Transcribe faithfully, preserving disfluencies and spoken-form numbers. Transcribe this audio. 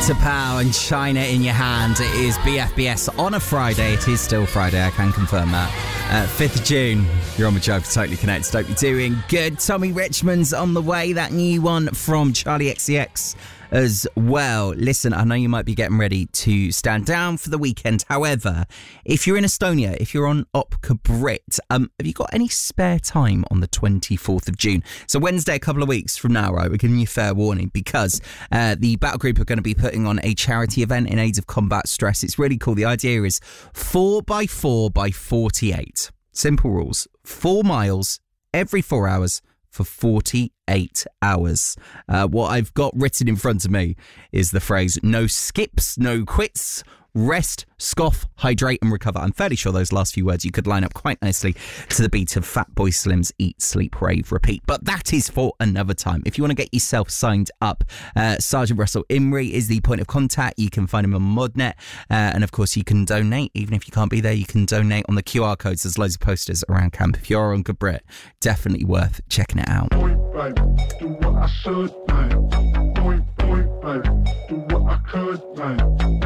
Peter Pau and China in Your Hand. It is B F B S on a Friday. It is still Friday, I can confirm that. Uh, fifth of June, you're on the Joe for Totally Connected. Hope you're doing good. Tommy Richmond's on the way. That new one from Charlie X C X as well. Listen, I know you might be getting ready to stand down for the weekend. However, if you're in Estonia, if you're on Opka Brit, um, have you got any spare time on the twenty-fourth of June? So Wednesday, a couple of weeks from now, right, we're giving you fair warning because uh, the Battle Group are going to be putting on a charity event in aid of combat stress. It's really cool. The idea is four by four by forty-eight. Simple rules. Four miles every four hours for forty-eight hours. Uh, what I've got written in front of me is the phrase, no skips, no quits, rest, scoff, hydrate and recover. I'm fairly sure those last few words you could line up quite nicely to the beat of Fatboy Slim's Eat, Sleep, Rave, Repeat. But that is for another time. If you want to get yourself signed up, uh, Sergeant Russell Imrie is the point of contact. You can find him on Modnet. Uh, and of course, you can donate. Even if you can't be there, you can donate on the Q R codes. There's loads of posters around camp. If you're on Good Brit, definitely worth checking it out. Point, babe, do what I should, mate. Point, point, babe, do what I could, mate.